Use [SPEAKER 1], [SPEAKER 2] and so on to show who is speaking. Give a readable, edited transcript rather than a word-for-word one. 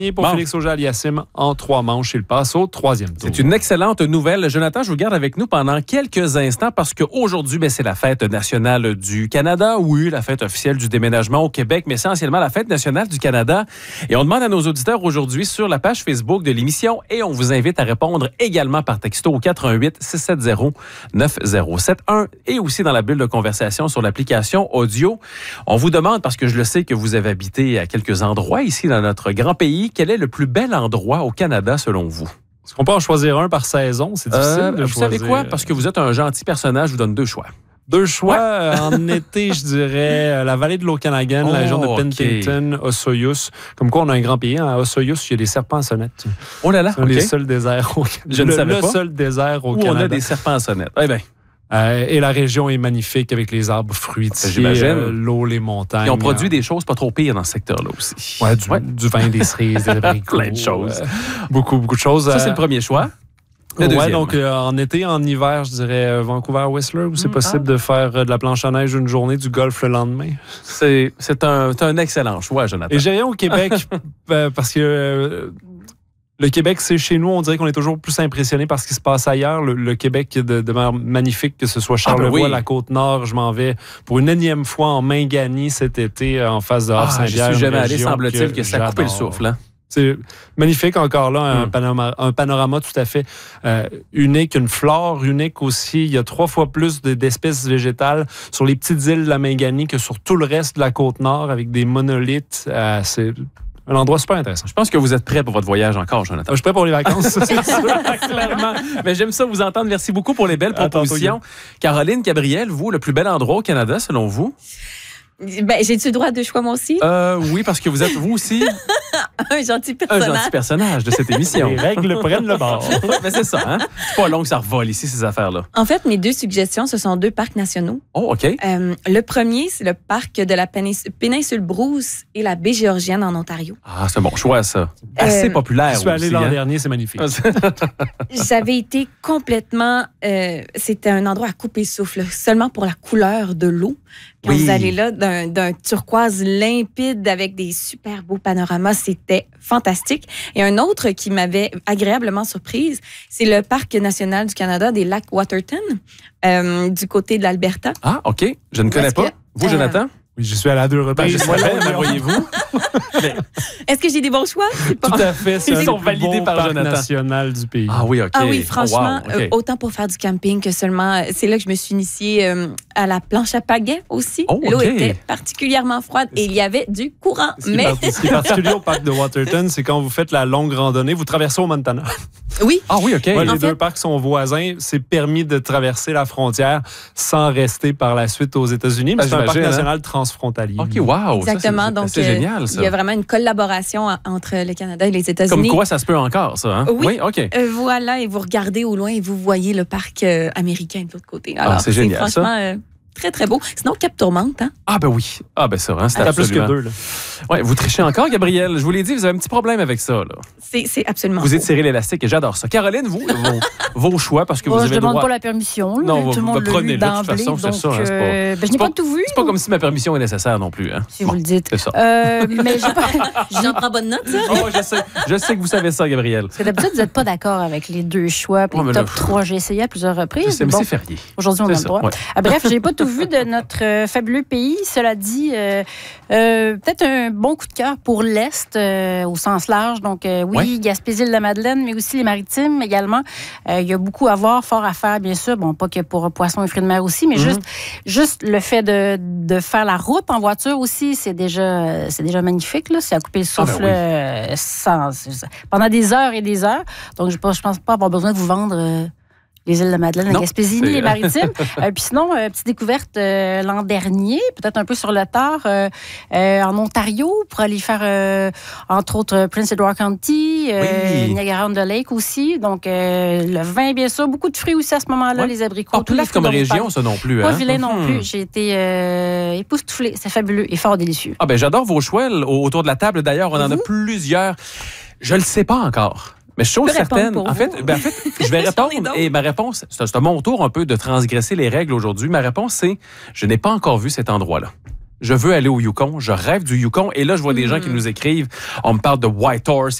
[SPEAKER 1] pour Félix Auger-Aliassime en 3 manches. Il passe au 3e tour.
[SPEAKER 2] C'est une excellente nouvelle. Jonathan, je vous garde avec nous pendant quelques instants parce qu'aujourd'hui, c'est la fête nationale du Canada. Oui, la fête officielle du déménagement au Québec, mais essentiellement la fête nationale du Canada. Et on demande à nos auditeurs aujourd'hui sur la page Facebook de l'émission et on vous invite à répondre également par texto au 418-670-9071 et aussi dans la bulle de conversation sur l'application audio. On vous demande, parce que je le sais que vous avez habité à quelques endroits ici dans notre grand pays, quel est le plus bel endroit au Canada selon vous?
[SPEAKER 1] Est-ce qu'on peut en choisir un par saison? C'est difficile de
[SPEAKER 2] vous
[SPEAKER 1] choisir.
[SPEAKER 2] savez quoi? Parce que vous êtes un gentil personnage, je vous donne 2 choix.
[SPEAKER 1] 2 choix. En été, je dirais la vallée de l'Okanagan, la région de Penticton, Osoyoos. Comme quoi, on a un grand pays. À Osoyoos, il y a des serpents à sonnette.
[SPEAKER 2] Oh là là!
[SPEAKER 1] C'est les seuls déserts au Canada.
[SPEAKER 2] Je ne savais pas.
[SPEAKER 1] Le seul désert au
[SPEAKER 2] où
[SPEAKER 1] Canada.
[SPEAKER 2] on a des serpents à sonnette. Eh bien.
[SPEAKER 1] Et la région est magnifique avec les arbres fruitiers, l'eau, les montagnes.
[SPEAKER 2] Et on produit des choses pas trop pires dans ce secteur-là aussi.
[SPEAKER 1] Ouais, du vin, des cerises, des abricots.
[SPEAKER 2] Plein de choses.
[SPEAKER 1] Beaucoup de choses.
[SPEAKER 2] Ça, c'est le premier choix. Le deuxième.
[SPEAKER 1] Donc en été, en hiver, je dirais Vancouver-Whistler, où c'est possible de faire de la planche à neige une journée, du golf le lendemain.
[SPEAKER 2] C'est un excellent choix, Jonathan.
[SPEAKER 1] Et j'ai rien au Québec parce que... le Québec, c'est chez nous, on dirait qu'on est toujours plus impressionné par ce qui se passe ailleurs. Le Québec demeure magnifique, que ce soit Charlevoix, la Côte-Nord. Je m'en vais pour une énième fois en Mingani cet été, en face de Havre-Saint-Pierre.
[SPEAKER 2] Je suis jamais allé, semble-t-il, que ça a coupé le souffle. Hein?
[SPEAKER 1] C'est magnifique encore là, un panorama tout à fait unique, une flore unique aussi. Il y a 3 fois plus d'espèces végétales sur les petites îles de la Mingani que sur tout le reste de la Côte-Nord avec des monolithes. C'est un endroit super intéressant.
[SPEAKER 2] Je pense que vous êtes prêt pour votre voyage encore, Jonathan.
[SPEAKER 1] Je suis prêt pour les vacances, c'est sûr.
[SPEAKER 2] Clairement. Mais j'aime ça vous entendre. Merci beaucoup pour les belles propositions. Caroline, Gabriel, vous, le plus bel endroit au Canada, selon vous?
[SPEAKER 3] J'ai-tu le droit de choix, moi aussi?
[SPEAKER 2] Oui, parce que vous êtes, vous aussi...
[SPEAKER 3] un gentil personnage.
[SPEAKER 2] Un gentil personnage de cette émission.
[SPEAKER 1] Les règles prennent le bord.
[SPEAKER 2] Mais c'est ça, hein? C'est pas long que ça revole ici, ces affaires-là.
[SPEAKER 3] En fait, mes 2 suggestions, ce sont 2 parcs nationaux.
[SPEAKER 2] Oh, OK.
[SPEAKER 3] Le premier, c'est le parc de la péninsule Bruce et la baie Géorgienne en Ontario.
[SPEAKER 2] Ah, c'est un bon choix, ça. Assez populaire.
[SPEAKER 1] Je suis allé l'an dernier, c'est magnifique.
[SPEAKER 3] J'avais été complètement... c'était un endroit à couper le souffle, seulement pour la couleur de l'eau. Quand vous allez là, d'un turquoise limpide avec des super beaux panoramas, c'était fantastique. Et un autre qui m'avait agréablement surprise, c'est le Parc national du Canada des lacs Waterton, du côté de l'Alberta.
[SPEAKER 2] Ah, OK. Je ne connais pas. Vous, Jonathan?
[SPEAKER 1] Oui, je suis allé à 2 reprises.
[SPEAKER 2] Voyez-vous?
[SPEAKER 3] Est-ce que j'ai des bons choix?
[SPEAKER 1] Tout à fait. C'est
[SPEAKER 2] Ils sont validés par
[SPEAKER 1] parc
[SPEAKER 2] Jonathan.
[SPEAKER 1] National du pays.
[SPEAKER 2] Ah oui, OK.
[SPEAKER 3] Ah oui, franchement,
[SPEAKER 2] Oh, wow. Okay.
[SPEAKER 3] autant pour faire du camping que seulement... C'est là que je me suis initiée à la planche à pagaie aussi.
[SPEAKER 2] Oh,
[SPEAKER 3] L'eau
[SPEAKER 2] okay.
[SPEAKER 3] était particulièrement froide et il y avait du courant.
[SPEAKER 1] Ce qui est particulier au parc de Waterton, c'est quand vous faites la longue randonnée, vous traversez au Montana.
[SPEAKER 3] Oui.
[SPEAKER 2] Ah oui, OK.
[SPEAKER 1] Ouais, les 2 parcs sont voisins. C'est permis de traverser la frontière sans rester par la suite aux États-Unis. Mais c'est un parc national transfrontalier.
[SPEAKER 2] OK, wow.
[SPEAKER 3] Exactement.
[SPEAKER 2] Ça,
[SPEAKER 3] donc,
[SPEAKER 2] c'est génial, ça.
[SPEAKER 3] Il y a vraiment une collaboration entre le Canada et les États-Unis.
[SPEAKER 2] Comme quoi, ça se peut encore, ça. Hein?
[SPEAKER 3] Oui.
[SPEAKER 2] OK.
[SPEAKER 3] Voilà, et vous regardez au loin et vous voyez le parc américain de l'autre côté. Alors,
[SPEAKER 2] c'est génial,
[SPEAKER 3] franchement, très, très beau. Sinon, Cap Tourmente. Hein?
[SPEAKER 2] Ah ben oui. Ah ben ça, hein, c'est
[SPEAKER 1] plus que 2. Là.
[SPEAKER 2] Ouais, vous trichez encore, Gabriel. Je vous l'ai dit, vous avez un petit problème avec ça. Là.
[SPEAKER 3] C'est absolument
[SPEAKER 2] vous étirez l'élastique et j'adore ça. Caroline, vous, vos choix, parce que vous avez
[SPEAKER 4] je demande
[SPEAKER 2] droit...
[SPEAKER 4] pas la permission. Là,
[SPEAKER 2] non,
[SPEAKER 4] tout le monde
[SPEAKER 2] prenez-le de toute
[SPEAKER 4] d'emblée,
[SPEAKER 2] façon, c'est ça. Hein,
[SPEAKER 4] je n'ai pas tout vu.
[SPEAKER 2] C'est pas comme si ma permission est nécessaire non plus. Hein.
[SPEAKER 4] Si vous le dites.
[SPEAKER 2] C'est ça.
[SPEAKER 4] Mais
[SPEAKER 3] j'en prends bonne note.
[SPEAKER 2] Oh, je sais que vous savez ça, Gabriel.
[SPEAKER 4] Parce que d'habitude, vous n'êtes pas d'accord avec les 2 choix. Puis le top 3, j'ai essayé à plusieurs reprises.
[SPEAKER 2] Mais c'est férié.
[SPEAKER 4] Aujourd'hui, on a le droit. Ouais. Bref, j'ai pas tout vu de notre fabuleux pays. Cela dit, peut-être un bon coup de cœur pour l'Est, au sens large. Donc, oui, Gaspésie-Île-de-la-Madeleine, mais aussi les Maritimes également. Il y a beaucoup à voir, fort à faire, bien sûr. Bon, pas que pour poissons et fruits de mer aussi, mais juste le fait de faire la route en voiture aussi, c'est déjà magnifique. Là. C'est à couper le souffle pendant des heures et des heures. Donc, je pense pas avoir besoin de vous vendre... les îles de Madeleine, la Gaspésie, les Maritimes. Puis sinon, petite découverte l'an dernier, peut-être un peu sur le tard, en Ontario, pour aller faire, entre autres, Prince Edward County, Niagara-on-the-Lake aussi. Donc, le vin, bien sûr, beaucoup de fruits aussi à ce moment-là, les abricots.
[SPEAKER 2] Pas plate comme région, ça non plus.
[SPEAKER 3] Pas
[SPEAKER 4] vilain non plus. J'ai été époustouflée. C'est fabuleux et fort délicieux.
[SPEAKER 2] Ah ben j'adore vos choix autour de la table. D'ailleurs, on en a plusieurs. Je le sais pas encore. Mais chose certaine, en fait, je vais répondre et ma réponse, c'est à mon tour un peu de transgresser les règles aujourd'hui. Ma réponse, c'est je n'ai pas encore vu cet endroit-là. Je veux aller au Yukon. Je rêve du Yukon. Et là, je vois des gens qui nous écrivent. On me parle de Whitehorse